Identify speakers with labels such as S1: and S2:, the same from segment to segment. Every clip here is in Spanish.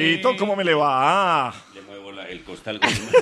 S1: Gabrielito, ¿cómo me le va?
S2: Le muevo el costal.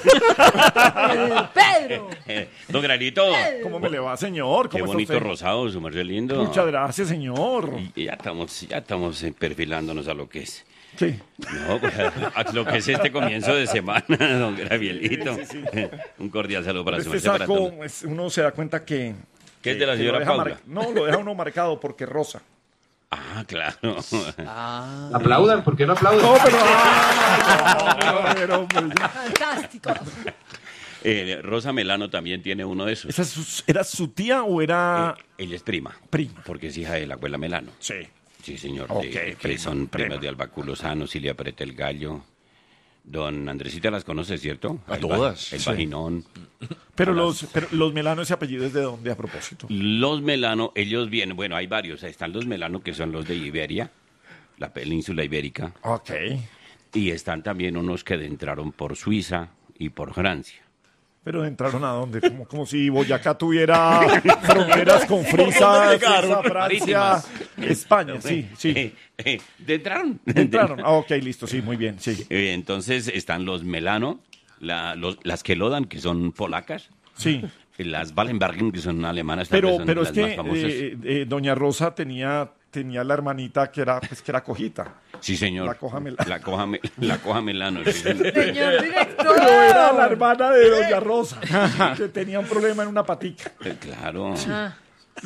S3: ¡Pedro!
S2: Don Granito.
S1: ¿Cómo me le va, señor?
S2: Qué
S1: ¿Cómo
S2: bonito
S1: está usted?
S2: rosado, su merced lindo.
S1: Muchas gracias, señor.
S2: Y ya estamos perfilándonos a lo que es.
S1: Sí.
S2: No, pues, a lo que es este comienzo de semana, don Gabrielito. Un cordial saludo para su
S1: Este
S2: merced, para todos.
S1: saco, uno se da cuenta que...
S2: ¿Qué es de la
S1: que
S2: señora
S1: lo deja
S2: Paula?
S1: no, lo deja uno marcado porque es rosa.
S2: Ah, claro.
S4: Aplaudan, ¿por qué no aplaudan?
S1: No, pero... hombre, ya.
S3: Fantástico.
S2: Rosa Melano también tiene uno de esos.
S1: ¿Era su tía o era...?
S2: Ella es prima.
S1: Prima.
S2: Porque es hija de la abuela Melano.
S1: Sí.
S2: Sí, señor.
S1: Ok,
S2: que
S1: prima,
S2: son primas
S1: prima.
S2: de Albaculo Sano, Silvia Preta el Gallo. Don Andresita las conoce, ¿cierto?
S5: A todas.
S2: El
S1: Sí.
S2: Vaginón.
S1: Pero los Melano, ese apellido es de dónde a propósito.
S2: Los Melano, ellos vienen, bueno, hay varios. Están los Melano, que son los de Iberia, la península ibérica.
S1: Ok.
S2: Y están también unos que entraron por Suiza y por Francia.
S1: Pero entraron a dónde, como si Boyacá tuviera fronteras con Frisa, Frisa, Francia, España, sí, sí.
S2: Entraron.
S1: Entraron. Ah, ok, listo, sí, muy bien, sí.
S2: Entonces están los Melano, las Kelodan, que son polacas.
S1: Sí.
S2: Las Wallenbergen, que son alemanas, tal vez son
S1: Pero es
S2: las más
S1: que
S2: famosas.
S1: doña Rosa tenía la hermanita que era cojita.
S2: Sí, señor.
S1: La coja Melano.
S2: La coja Melano. Sí, señor.
S3: Señor director.
S1: Pero era la hermana de doña Rosa, que tenía un problema en una patica.
S2: Claro.
S3: Ah.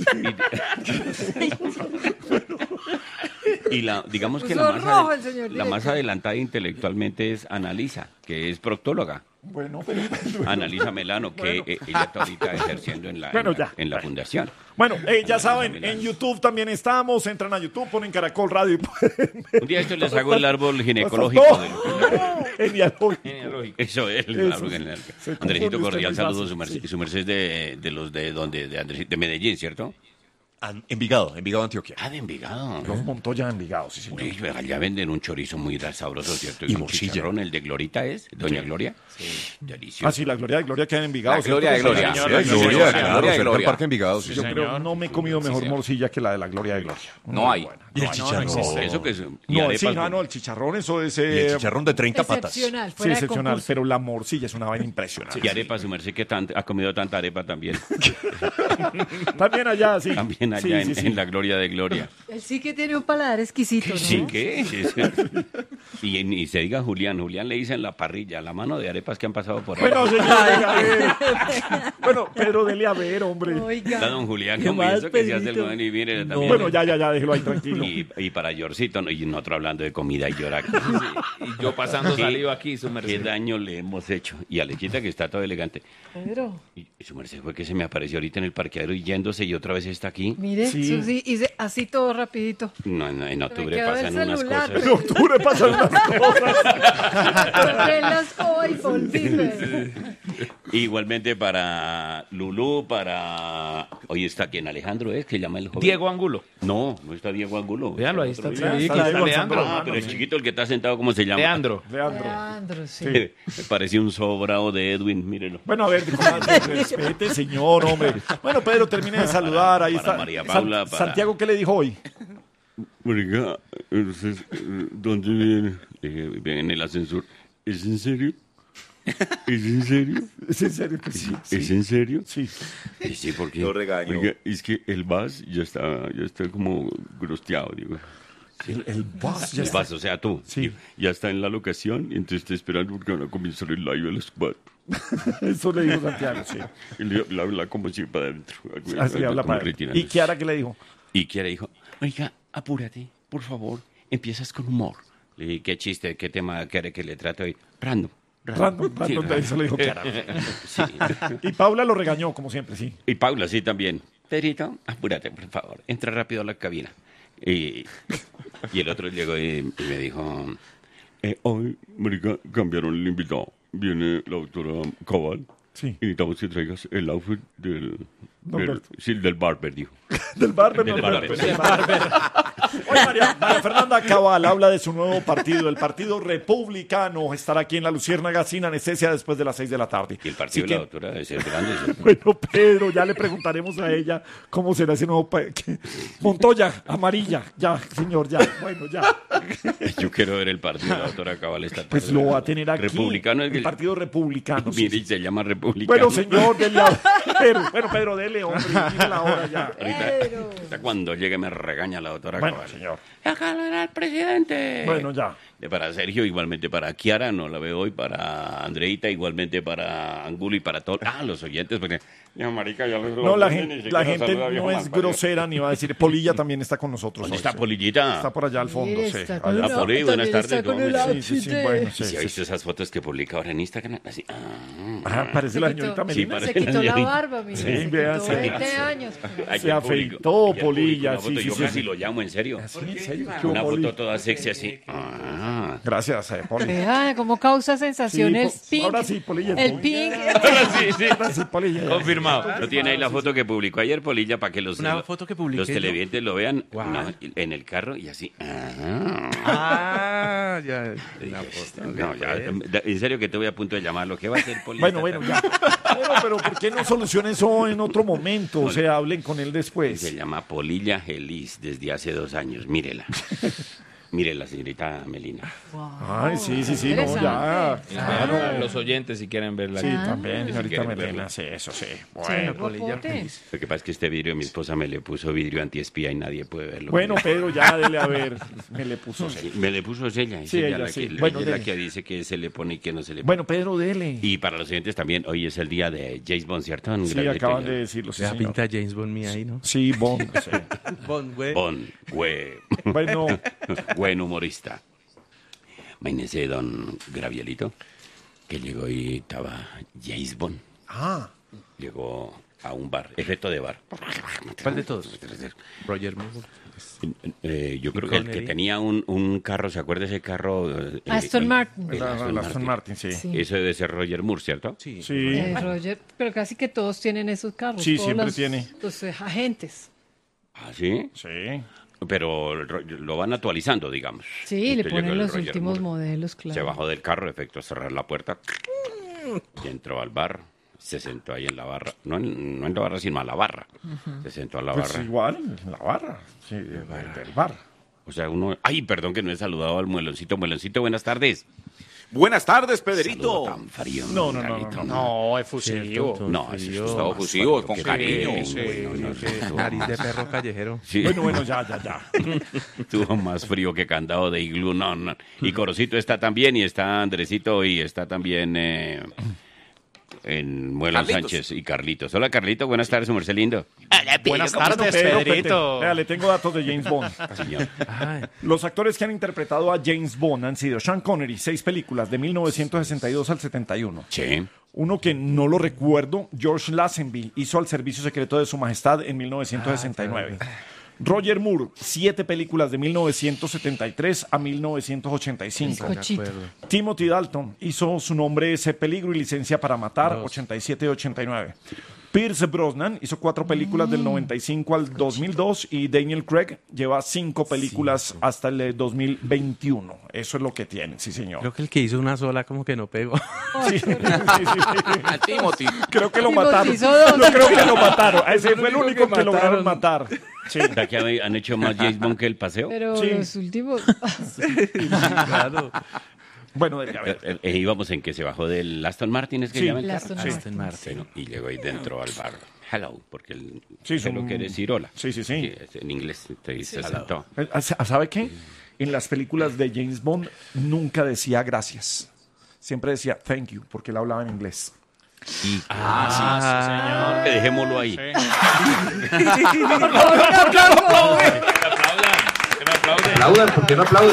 S2: Y digamos que
S3: Puso rojo el señor
S2: la más
S3: director.
S2: adelantada intelectualmente es Analisa, que es proctóloga.
S1: Bueno, pero...
S2: Analisa Melano, que ella está ahorita ejerciendo en la,
S1: Bueno,
S2: en la-
S1: ya.
S2: en la fundación.
S1: Bueno, ya
S2: Analisa
S1: saben,
S2: Melano.
S1: en YouTube también estamos, entran a YouTube, ponen Caracol Radio y pueden ver.
S2: Un día esto les hago el árbol ginecológico.
S1: Genealógico.
S2: Eso es el
S1: Eso
S2: árbol
S1: sí.
S2: genealógico.
S1: Se
S2: Andresito,
S1: confunde usted
S2: cordial
S1: muy
S2: saludo.
S1: fácil,
S2: Su merced,
S1: sí.
S2: su merced es de los de donde, de Medellín, ¿cierto?
S5: Envigado, Antioquia.
S2: Ah, de Envigado.
S1: Los Montoya en Envigado, sí, señor.
S2: Uy, allá venden un chorizo muy sabroso, ¿cierto?
S5: Y
S2: un
S5: morcilla.
S2: chicharrón, el de Glorita es, Doña Gloria. Sí. Delicioso.
S1: Ah, sí, la Gloria de Gloria queda en Envigado.
S4: La
S1: ¿cierto?
S4: Gloria de
S1: Sí,
S4: Gloria.
S1: señor.
S5: Sí,
S4: Sí,
S5: Gloria,
S4: señor.
S5: claro,
S4: Gloria,
S5: cerca del
S4: Gloria.
S5: Parque Envigado. Sí,
S1: Yo creo no me he comido mejor morcilla que la de la Gloria de Gloria.
S4: No hay.
S1: buena.
S5: Y el
S1: No hay.
S5: chicharrón.
S2: Eso que es. y
S1: No,
S2: arepas
S1: sí,
S2: con-
S1: no, el chicharrón, eso es...
S5: Y el chicharrón de 30 patas.
S3: Excepcional,
S1: Sí,
S3: fuera de
S1: excepcional,
S3: concurso.
S1: pero la morcilla es una vaina impresionante.
S2: Y arepa, su merced, que ha comido tanta arepa también.
S1: También allá, sí.
S2: También allá
S1: Sí,
S2: en,
S1: sí, sí.
S2: en la Gloria de Gloria.
S3: Él sí que tiene un paladar exquisito, ¿no?
S2: Sí, ¿qué? Y se diga Julián. Julián le dicen la parrilla, la mano de arepas que han pasado por ahí.
S1: Bueno, señor, venga, a ver. Bueno, Pedro, dele a ver, hombre.
S3: Oiga.
S2: Está don Julián,
S3: Qué
S2: como
S3: mal,
S2: eso que se hace el
S3: Pedrito.
S2: joven y mire también.
S1: Bueno, ya, déjelo ahí tranquilo.
S2: Y para Yorcito, ¿no? Y nosotros hablando de comida y llorar.
S4: Y yo pasando saliva aquí, su
S2: ¿Qué
S4: merced.
S2: daño le hemos hecho? Y a Lechita, que está todo elegante.
S3: Pedro,
S2: Y su merced fue que se me apareció ahorita en el parqueadero y yéndose y otra vez está aquí.
S3: mire,
S1: Sí.
S3: eso sí, hice así todo rapidito.
S2: No, en octubre
S3: quedó el
S2: pasan unas
S3: celular,
S2: cosas.
S1: En octubre pasan unas cosas.
S3: Corté la escoba y volví, Pedro.
S2: Igualmente para Lulú, para... Hoy está quien Alejandro es, que se llama el joven.
S4: Diego Angulo.
S2: No está Diego Angulo.
S4: Véanlo, ahí está.
S2: Otro
S4: Sí,
S2: Diego.
S4: aquí
S1: está
S4: está
S1: Diego
S4: Leandro.
S2: Ah, pero el chiquito, el que está sentado, ¿cómo se llama?
S4: Leandro.
S1: Leandro.
S3: Leandro, sí.
S2: Me parecía un sobrado de Edwin, mírenlo.
S1: Bueno, a ver, comandante, respete, señor, hombre. Bueno, Pedro, termine de saludar. Ahí
S2: para
S1: está.
S2: María Paula, para-
S1: Santiago, ¿qué le dijo hoy?
S2: Oiga, entonces, ¿dónde viene? Dije, viene en el ascensor. ¿Es en serio? ¿Es en serio?
S1: ¿Es en serio que sí?
S2: ¿Es en serio?
S1: Sí.
S2: Sí, porque...
S5: Lo regaño.
S2: Oiga, es que el VAS ya está como grosteado, digo.
S1: El boss ya
S2: El
S1: está.
S2: VAS, o sea, tú.
S1: Sí.
S2: Ya está en la locación y entonces está esperando porque van a comenzar el live a las 4.
S1: Eso le dijo Santiago, sí.
S2: Y le habla como si para adentro.
S1: Así habla
S2: como
S1: para él.
S2: retirándose.
S1: ¿Y Kiara qué le dijo?
S2: Y Kiara dijo, oiga, apúrate, por favor, empiezas con humor. Le dije, ¿qué chiste, qué tema quiere que le trate hoy? Random.
S1: Random,
S2: Sí,
S1: eso le dijo Kiara.
S2: Sí.
S1: Y Paula lo regañó, como siempre, sí.
S2: Y Paula, sí, también. Pedrito, apúrate, por favor, entra rápido a la cabina. Y el otro llegó y me dijo, hoy, marica, cambiaron el invitado. Viene la doctora Cabal.
S1: Sí.
S2: Y necesitamos que traigas el outfit del
S1: Norberto.
S2: Sí, del barber, dijo.
S1: Del barber,
S2: Del
S1: Norberto.
S2: barber.
S1: Del barber. Oye, María Fernanda Cabal habla de su nuevo partido, el Partido Republicano. Estará aquí en La Luciérnaga sin anestesia después de las 6 de la tarde.
S2: Y el partido
S1: Así
S2: de la
S1: que,
S2: doctora debe ser grande. ¿Sí?
S1: bueno, Pedro, ya le preguntaremos a ella cómo será ese nuevo... Montoya, amarilla. Ya, señor, ya. Bueno, ya.
S2: Yo quiero ver el partido de la doctora Cabal esta tarde.
S1: Pues lo va a tener aquí.
S2: Republicano es
S1: el Partido Republicano.
S2: Mire,
S1: Sí,
S2: y se llama Republicano.
S1: bueno, señor, dele Pedro, dele, hombre, dile la hora ya.
S2: Ahorita cuando llegue me regaña la doctora
S1: Bueno,
S2: Cabal.
S1: señor.
S2: Acá no era el presidente.
S1: Bueno, ya.
S2: Para Sergio, igualmente para Kiara, no la veo hoy, para Andreita, igualmente para Angulo y para todos. Los oyentes, porque ya, marica, ya les
S1: No, la
S2: ni
S1: gente
S2: siquiera saluda,
S1: no
S2: viejo
S1: es
S2: malparido.
S1: grosera ni va a decir. Polilla también está con nosotros.
S2: ¿Dónde
S1: hoy,
S2: está
S1: sí.
S2: Polillita?
S1: Está por allá al fondo, sí.
S3: Está
S1: Allá.
S3: con
S2: Ah, Poli, buenas tardes, ¿cómo
S1: Sí, sí, sí, bueno, sí,
S2: ¿Sí ha
S1: sí.
S2: visto esas fotos que publica ahora en Instagram? Así,
S1: Parece la señorita
S2: Sí,
S1: Melina.
S2: parece
S3: Se quitó la
S2: señorita.
S3: barba, mire.
S1: Sí,
S3: Se
S1: vea,
S3: quitó
S1: sí.
S3: 20 años.
S2: Ay,
S1: Se
S2: el
S1: afeitó,
S2: público, y el
S1: Polilla,
S2: público, una
S1: sí,
S2: foto,
S1: sí,
S2: yo
S1: sí.
S2: casi lo llamo, en serio.
S1: ¿En serio?
S2: Una
S1: Poli?
S2: foto toda sexy así.
S1: Gracias, Poli.
S3: Vea cómo causa sensaciones
S1: Sí,
S3: pink.
S1: ahora sí, Polilla.
S3: El pink.
S2: Sí.
S1: Ahora sí, Polilla. ya.
S2: Confirmado. ¿No tiene ahí la foto que publicó ayer, Polilla, para que los,
S6: Una foto que publiqué
S2: los
S6: yo.
S2: televidentes lo vean
S6: Guau.
S2: no, en el carro y así?
S6: Ya.
S2: No, ya, en serio que te voy a punto de llamarlo. ¿Qué va a hacer Polilla?
S1: Bueno, ya. Bueno, pero ¿por qué no solucionen eso en otro momento? O sea, hablen con él después.
S2: Se llama Polilla Gelis desde hace 2 años. Mírela. Mírela, señorita Melina.
S1: Ay, sí, no, ya.
S4: Claro. Los oyentes si quieren verla.
S1: Sí, también,
S2: Si
S1: señorita
S2: quieren
S1: Melina,
S2: verla.
S1: sí, eso sí.
S3: Bueno,
S1: Bueno,
S2: Lo que pasa es que este vidrio mi esposa me le puso vidrio antiespía y nadie puede verlo.
S1: bueno, Pedro, ya dele a ver. Me le puso.
S2: Sí, me le puso ella.
S1: Sí, ella sí. Bueno,
S2: Ella es la
S1: dele.
S2: que dice que se le pone y que no se le pone.
S1: Bueno, Pedro, dele.
S2: Y para los oyentes también, hoy es el día de James Bond, ¿cierto? Un
S1: Sí,
S2: gran
S1: acaban
S2: detalle.
S1: de decirlo, sí,
S6: La
S1: señor.
S6: pinta James Bond mía ahí, ¿no?
S1: Sí, Bond. Sí.
S6: Bond, güey.
S2: Bond,
S1: Bueno,
S2: buen humorista. Imagínese don Gravielito, que llegó y estaba James Bond. Llegó a un bar, efecto de bar.
S6: ¿Cuál de todos? Roger Moore.
S2: Yo creo que el que tenía un carro, ¿se acuerda ese carro?
S3: Aston Martin.
S2: El
S1: Aston Martin, sí.
S3: Sí.
S2: Eso debe ser Roger Moore, ¿cierto?
S6: Sí.
S1: Sí.
S3: Roger, pero casi que todos tienen esos carros.
S1: Sí,
S3: todos
S1: siempre
S3: los-
S1: tiene.
S3: Los agentes.
S2: ¿Ah, sí?
S1: Sí.
S2: Pero lo van actualizando, digamos.
S3: Sí, le
S2: Entonces llegó
S3: ponen
S2: el
S3: los
S2: Roger
S3: últimos
S2: Moore.
S3: modelos,
S2: Se
S3: claro.
S2: bajó del carro, efecto cerrar la puerta. Y entró al bar. Se sentó ahí en la barra. No en la barra, sino a la barra. Se sentó a la
S1: Pues
S2: barra.
S1: igual, en la barra. Sí, del bar.
S2: O sea, uno... Ay, perdón que no he saludado al mueloncito. Mueloncito, buenas tardes.
S5: Buenas tardes,
S2: Saludo
S5: Pedrito.
S2: tan frío.
S1: No,
S2: Galito.
S4: No, es fusivo.
S2: No, eso es
S5: Todo fusivo, con cariño.
S6: Nariz de perro callejero.
S2: Sí.
S1: Bueno, ya.
S2: Estuvo más frío que candado de iglú. No. Y Corocito está también, y está Andresito, y está también en Muelón
S5: Carlitos.
S2: Sánchez y Carlitos. Hola, Carlito, buenas tardes, su merced lindo.
S4: Buenas
S1: Bueno,
S4: tardes,
S1: Pedro,
S4: Pedrito.
S1: vea, le tengo datos de James Bond.
S2: Señor.
S6: Ay,
S1: Los actores que han interpretado a James Bond han sido Sean Connery, 6 películas, de 1962 al 71.
S2: Sí.
S1: Uno que no lo recuerdo, George Lazenby, hizo Al Servicio Secreto de Su Majestad en 1969. Roger Moore, 7 películas de 1973 a 1985.
S3: Cochito.
S1: Timothy Dalton hizo Su nombre es Peligro y Licencia para Matar, 87 y 89. Pierce Brosnan hizo 4 películas del 95 al 2002 y Daniel Craig lleva 5 películas hasta el 2021. Eso es lo que tiene, sí señor.
S6: creo que el que hizo una sola como que no pegó.
S1: Sí.
S5: A Timothy.
S1: Creo que lo
S3: Timothy
S1: mataron.
S3: hizo 2.
S1: Yo creo que lo mataron. Ese fue el
S6: único
S1: único
S6: que
S1: que lograron
S6: mataron.
S1: matar. Sí.
S2: ¿Verdad que han hecho más James Bond que el paseo?
S3: Pero
S1: Sí.
S3: los últimos.
S6: Claro.
S1: Bueno, a ver.
S2: Íbamos en que se bajó del Aston Martin, es que
S1: Sí.
S2: llama el
S3: El
S2: carro.
S3: Aston
S2: Sí.
S3: Martin.
S2: Bueno, y llegó ahí dentro al bar. Hello, porque él
S1: Sí,
S2: sé lo
S1: son-
S2: quiere decir hola.
S1: Sí.
S2: En inglés se sentó.
S1: ¿Sabe qué? En las películas de James Bond nunca decía gracias. Siempre decía thank you, porque él hablaba en inglés.
S2: Que dejémoslo ahí.
S4: Aplaudan, ¿por qué no aplauden?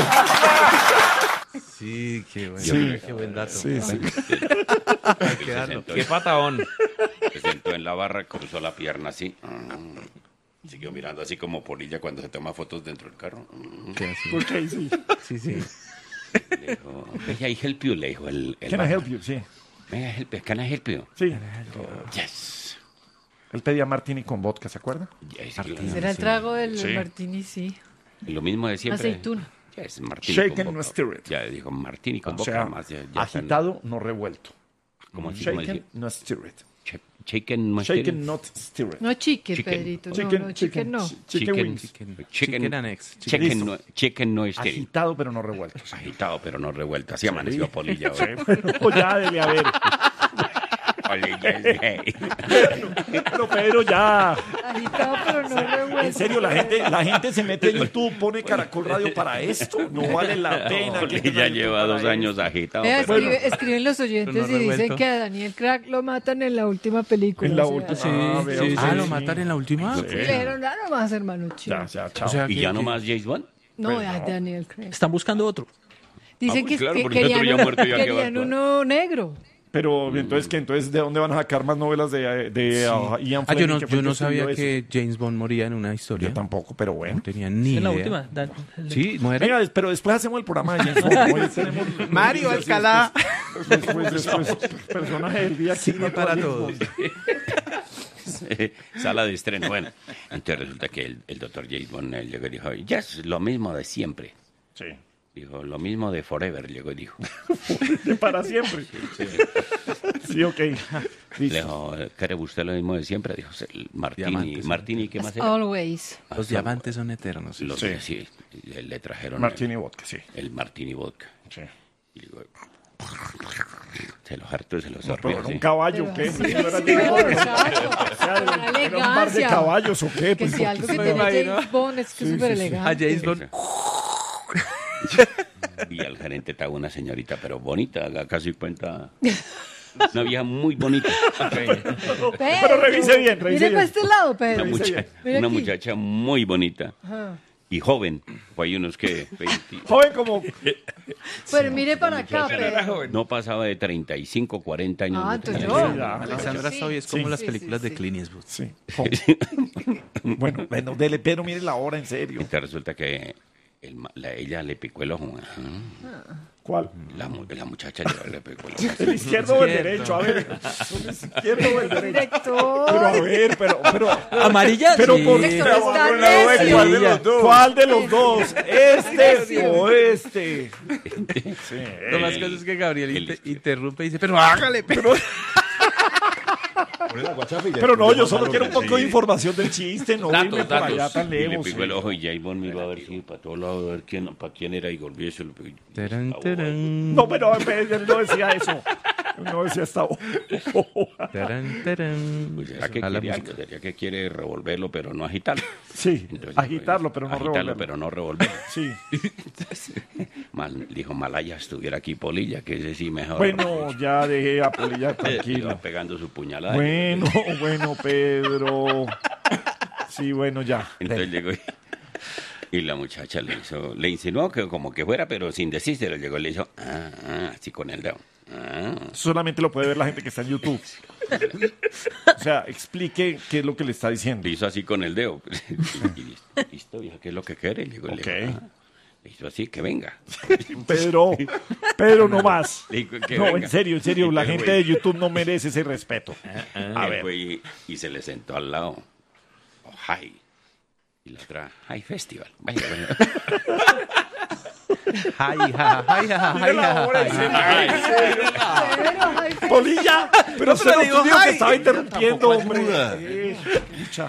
S6: Sí, qué bueno.
S1: Sí.
S6: Qué buen dato.
S1: Sí.
S6: Hay que darlo.
S2: sentó,
S4: Qué patadón.
S2: se sentó en la barra, cruzó la pierna así. Siguió mirando así como Polilla cuando se toma fotos dentro del carro.
S6: Sí, sí.
S1: Ok, sí.
S6: Sí, sí.
S2: Le dijo, "May I help you?", le dijo el
S1: Can I help you? Sí.
S2: Can I help you?
S1: Sí.
S2: Yes.
S1: Él pedía martini con vodka, ¿se acuerda?
S2: Ya es
S3: Será el trago del
S1: Sí.
S3: martini, sí.
S2: lo mismo de siempre.
S3: Aceituna.
S2: Ya es martini
S1: Shaken,
S2: con
S1: no
S2: vodka.
S1: stirred.
S2: Ya dijo martini con
S1: O
S2: vodka.
S1: sea,
S2: Más ya están-
S1: agitado, no revuelto.
S2: ¿Cómo así?
S1: Shaken, no stirred.
S2: Shaken, no
S1: Shaken, not stirred.
S3: No chicken,
S2: Chicken.
S3: Pedrito.
S1: Chicken,
S3: no, chicken no.
S1: Chicken wings.
S6: Chicken and eggs.
S2: Chicken no es estéril.
S1: Agitado, pero no revuelto.
S2: Agitado, pero no revuelto. Así amaneció Polilla. hoy.
S1: Bueno, ya debe haber.
S2: Polilla es gay.
S1: Pero Pedro, ya.
S3: Agitado, pero no revuelto.
S1: En serio, la gente se mete en YouTube, pone Caracol Radio para esto. No vale la pena. que
S2: Polilla
S1: tenga
S2: lleva
S1: YouTube
S2: 2
S1: para
S2: años agitado.
S3: Vea,
S2: pero-
S3: escriben los oyentes
S6: Pero no
S3: y dicen
S6: revuelto.
S3: que a Daniel Crack lo matan en la última película.
S1: En la
S3: o sea,
S1: última.
S6: Sí,
S1: vea
S6: sí,
S1: usted,
S6: ¿lo
S1: sí.
S6: matan en la última?
S3: Le dijeron, ya nomás, hermano chido.
S1: Ya, chao.
S6: O sea,
S2: ¿Y
S6: que-
S2: ya
S6: que-
S2: nomás James Bond?
S3: No, a Daniel Craig.
S7: Están buscando otro.
S3: Dicen
S2: pues
S3: que,
S2: claro,
S3: que
S2: porque el otro
S3: querían,
S2: ya muerto, ya que va a
S3: querían
S2: actuar.
S3: uno negro.
S1: Pero entonces, ¿qué? Entonces, ¿de dónde van a sacar más novelas de Ian
S6: Ah,
S1: Fleming? que fue
S6: yo
S1: el
S6: no
S1: que
S6: sabía
S1: escribió eso?
S6: que James Bond moría en una historia.
S1: Yo tampoco, pero bueno.
S6: No tenía ni
S7: En la
S6: idea.
S7: última.
S6: Sí, muere.
S1: Venga, pero después hacemos el programa de James Bond. Hoy tenemos
S6: Mario Alcalá.
S1: Después, personaje del día.
S6: Cine para todos.
S2: Sala de estreno. Bueno, entonces resulta que el doctor James Bond él llegó y dijo, ya es lo mismo de siempre.
S1: Sí.
S2: Dijo, lo mismo de Forever, llegó y dijo.
S1: Para siempre. Sí, ok.
S2: Le
S1: Listo.
S2: dijo, ¿quiere usted lo mismo de siempre? Dijo, el Martini.
S6: Diamantes.
S2: ¿Martini qué más era?
S3: Always.
S6: Los diamantes son eternos.
S2: Los-
S1: Sí.
S2: sí, le trajeron
S1: Martini Vodka, sí.
S2: el Martini Vodka.
S1: Sí.
S2: Y digo, se los hartó y se los
S1: Pero
S2: sorbió.
S1: era un
S2: ¿sí?
S1: caballo, ¿qué?
S3: Sí,
S1: ¿No era
S3: sí,
S1: de-
S3: exacto.
S1: o sea,
S3: Con
S1: ¿era un bar de
S3: elegancia.
S1: caballos o qué?
S3: Que
S1: Pues,
S3: si algo que
S6: me
S3: tiene
S6: imagino.
S3: James Bond es que es súper
S6: A
S3: elegante.
S6: James Bond.
S2: Y al gerente estaba una señorita, pero bonita, haga casi cuenta. Una vieja muy bonita.
S1: Pero revise bien, revise
S3: Mire para
S1: bien.
S3: este lado,
S2: Una,
S3: Pedro. Mire
S2: una
S3: aquí.
S2: muchacha muy bonita
S3: Ajá.
S2: y joven. Pues hay unos que 20,
S1: Joven como...
S3: Pero mire para acá, Pedro.
S2: no pasaba de 35, 40 años.
S3: Ah,
S2: de
S3: entonces
S2: tener.
S3: yo.
S6: Alexandra
S3: Sí.
S6: Soy es como
S1: Sí.
S6: las
S3: Sí,
S6: películas
S3: sí,
S6: de
S3: sí.
S6: Clint Eastwood.
S1: Sí. Bueno, dele, Pedro, mire la hora, en serio.
S2: Entonces resulta que ella le picó el ojo.
S1: ¿Cuál?
S2: La muchacha le picó el ojo.
S1: ¿El izquierdo o el derecho? A ver, ¿el izquierdo o el derecho?
S3: Director.
S1: Pero a ver, pero...
S7: ¿Amarilla?
S1: Pero
S7: Sí.
S1: por
S3: Director está
S1: ¿Cuál de
S3: necio.
S1: los dos? ¿Cuál de los dos? ¿Este o este? Sí.
S6: Lo más caso es que Gabriel interrumpe y dice, pero hágale, pero...
S1: Pero no, yo solo quiero un poco de información del chiste, no
S4: Datos,
S1: irme por allá
S4: datos.
S1: tan
S2: Y le
S1: lejos.
S2: picó el ojo y James Bond miró a ver si para todos lados, a ver para quién era y volvió y se lo pegó.
S6: Tarán, tarán.
S1: No, pero él no decía eso. Él no decía esta hoja.
S6: Tarán, tarán.
S2: Pues será que
S6: A la
S2: quiere
S6: música.
S2: algo, sería que quiere revolverlo, pero no agitarlo.
S1: Sí,
S2: Entonces,
S1: agitarlo, pero no
S2: agitarlo,
S1: revolverlo.
S2: pero no revolverlo.
S1: Sí.
S2: Dijo, Malaya estuviera aquí Polilla, que ese sí mejor.
S1: Bueno, ya dejé a Polilla
S2: Le iba
S1: tranquilo.
S2: pegando su puñalada.
S1: Bueno, Pedro. Sí, bueno, ya.
S2: Entonces llegó y la muchacha le insinuó que como que fuera, pero sin decírselo. Llegó y le hizo, así con el dedo.
S1: Solamente lo puede ver la gente que está en YouTube. O sea, explique qué es lo que le está diciendo.
S2: Le hizo así con el dedo. Y listo, vieja, ¿qué es lo que quiere? Le digo,
S1: Ok.
S2: le hizo así, que venga.
S1: Pedro, no más.
S2: Le digo, que
S1: No,
S2: venga.
S1: en serio, la
S2: Entonces,
S1: gente
S2: güey,
S1: de YouTube no merece ese respeto. A
S2: él
S1: ver.
S2: fue y se le sentó al lado. Hi. Y la otra, Hi Festival. Vaya, bueno.
S6: Ay, ja, ay, ja, ay, ja, ay, ja.
S3: Pedro, ay,
S1: Polilla, pero usted no
S6: digo,
S1: dijo que
S6: ay.
S1: estaba interrumpiendo, hombre. Escucha.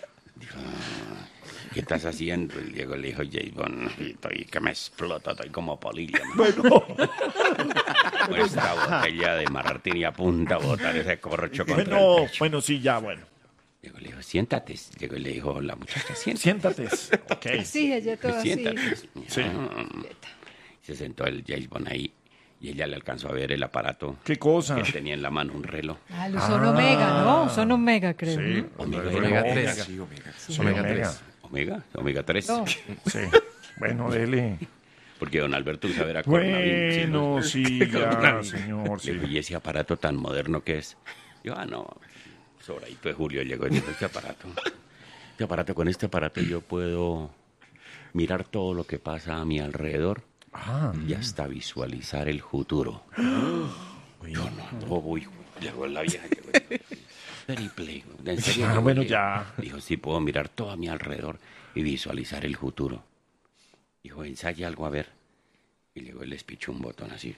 S2: ¿Qué estás haciendo? Y Diego le dijo, James Bond, estoy que me explota, estoy como Polilla. man.
S1: Bueno,
S2: Con esta botella de martini a punta a botar ese corcho contra el pecho.
S1: bueno, sí, ya, bueno.
S2: Diego le dijo, siéntate. Diego le dijo, la muchacha, siéntate.
S1: Siéntate. Ok.
S3: sí, ella toda así.
S2: Siéntate.
S1: Sí.
S2: Se sentó el James Bond ahí y ella le alcanzó a ver el aparato
S1: ¿Qué cosa?
S2: que tenía en la mano, un reloj.
S3: Ah, los son Omega, ¿no? Son Omega, creo.
S1: Sí,
S3: ¿no?
S6: Omega 3. Omega 3.
S2: Omega 3.
S3: No.
S1: Sí. Bueno, dele.
S2: Porque don Alberto usa ver a coronavirus.
S1: Bueno, sí, ya,
S2: Coronavirus.
S1: señor,
S2: Le dijo,
S1: sí.
S2: ¿y ese aparato tan moderno que es? Yo, no, sobradito de Julio llegó y dijo, con este aparato yo puedo mirar todo lo que pasa a mi alrededor y hasta visualizar el futuro. Yo no voy. Llegó la vieja. Very play. En serio.
S1: Ah, bueno, ya.
S2: Dijo, sí, puedo mirar todo a mi alrededor y visualizar el futuro. Dijo, ensaya algo a ver. Y luego él les pichó un botón así.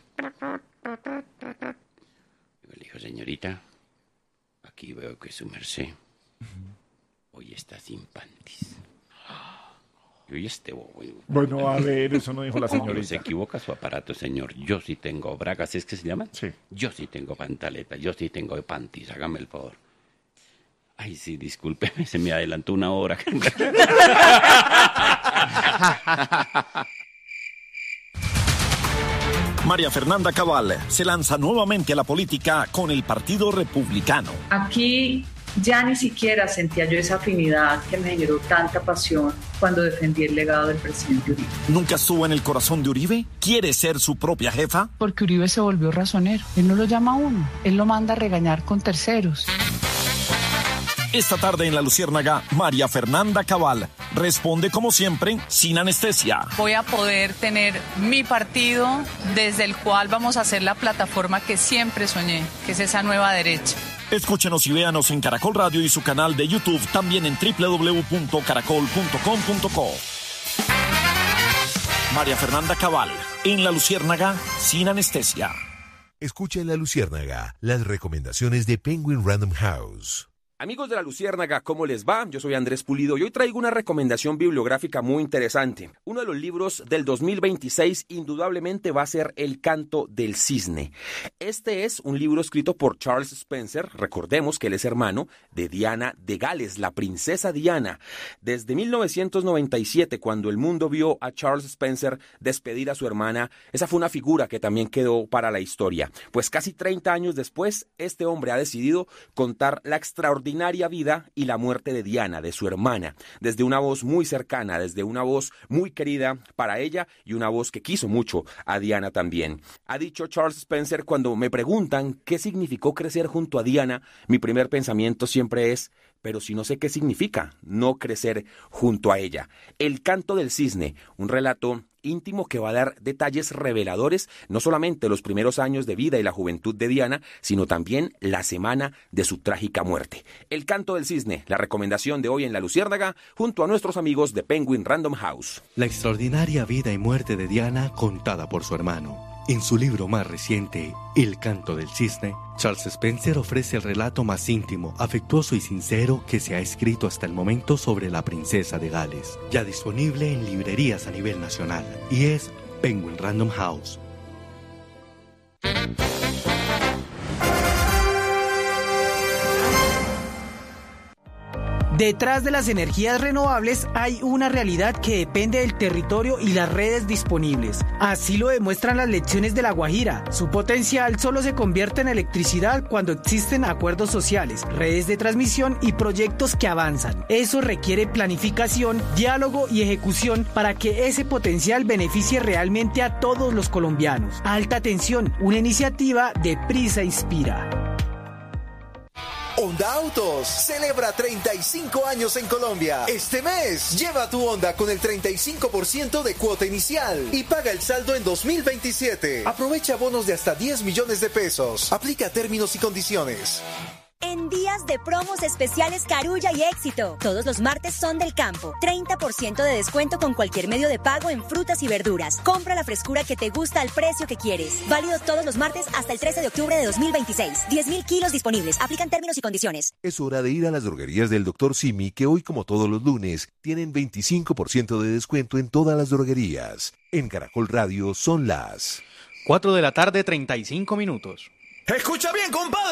S2: Y le dijo, señorita, aquí veo que su merced hoy está sin panties. Y hoy bobo.
S1: Bueno, a ver, eso no dijo la
S2: Se
S1: señorita.
S2: equivoca su aparato, señor. Yo sí tengo bragas, ¿es que se llaman?
S1: Sí.
S2: Yo sí tengo pantaletas, yo sí tengo panties, hágame el favor. Ay, sí, discúlpeme, se me adelantó una hora.
S7: María Fernanda Cabal se lanza nuevamente a la política con el Partido Republicano.
S8: Aquí ya ni siquiera sentía yo esa afinidad que me generó tanta pasión cuando defendí el legado del presidente Uribe.
S7: ¿Nunca estuvo en el corazón de Uribe? ¿Quiere ser su propia jefa?
S9: Porque Uribe se volvió razonero. Él no lo llama a uno, él lo manda a regañar con terceros.
S7: Esta tarde en La Luciérnaga, María Fernanda Cabal responde como siempre, sin anestesia.
S9: Voy a poder tener mi partido desde el cual vamos a hacer la plataforma que siempre soñé, que es esa nueva derecha.
S7: Escúchenos y véanos en Caracol Radio y su canal de YouTube, también en www.caracol.com.co. María Fernanda Cabal, en La Luciérnaga, sin anestesia.
S10: Escucha en La Luciérnaga las recomendaciones de Penguin Random House.
S11: Amigos de La Luciérnaga, ¿cómo les va? Yo soy Andrés Pulido y hoy traigo una recomendación bibliográfica muy interesante. Uno de los libros del 2026 indudablemente va a ser El Canto del Cisne. Este es un libro escrito por Charles Spencer. Recordemos que él es hermano de Diana de Gales, la princesa Diana. Desde 1997, cuando el mundo vio a Charles Spencer despedir a su hermana, esa fue una figura que también quedó para la historia. Pues casi 30 años después, este hombre ha decidido contar la extraordinaria vida y la muerte de Diana, de su hermana, desde una voz muy cercana, desde una voz muy querida para ella y una voz que quiso mucho a Diana también. Ha dicho Charles Spencer: cuando me preguntan qué significó crecer junto a Diana, mi primer pensamiento siempre es: pero si no sé qué significa no crecer junto a ella. El Canto del Cisne, un relato íntimo que va a dar detalles reveladores, no solamente los primeros años de vida y la juventud de Diana, sino también la semana de su trágica muerte. El Canto del Cisne, la recomendación de hoy en La Luciérnaga, junto a nuestros amigos de Penguin Random House.
S12: La extraordinaria vida y muerte de Diana contada por su hermano. En su libro más reciente, El Canto del Cisne, Charles Spencer ofrece el relato más íntimo, afectuoso y sincero que se ha escrito hasta el momento sobre la princesa de Gales, ya disponible en librerías a nivel nacional, y es Penguin Random House.
S13: Detrás de las energías renovables hay una realidad que depende del territorio y las redes disponibles. Así lo demuestran las lecciones de La Guajira. Su potencial solo se convierte en electricidad cuando existen acuerdos sociales, redes de transmisión y proyectos que avanzan. Eso requiere planificación, diálogo y ejecución para que ese potencial beneficie realmente a todos los colombianos. Alta Tensión, una iniciativa de Prisa Inspira.
S14: Honda Autos celebra 35 años en Colombia. Este mes, lleva tu Honda con el 35% de cuota inicial y paga el saldo en 2027. Aprovecha bonos de hasta 10 millones de pesos. Aplica términos y condiciones.
S15: En días de promos especiales Carulla y Éxito. Todos los martes son del campo. 30% de descuento con cualquier medio de pago en frutas y verduras. Compra la frescura que te gusta al precio que quieres. Válido todos los martes hasta el 13 de octubre de 2026. 10.000 kilos disponibles. Aplican términos y condiciones.
S10: Es hora de ir a las droguerías del Dr. Simi, que hoy, como todos los lunes, tienen 25% de descuento en todas las droguerías. En Caracol Radio son las
S6: 4 de la tarde, 35 minutos.
S14: Escucha bien, compadre.